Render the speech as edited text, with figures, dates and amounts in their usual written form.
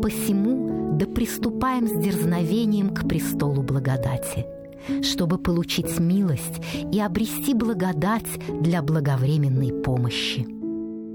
Посему да приступаем с дерзновением к престолу благодати, чтобы получить милость и обрести благодать для благовременной помощи.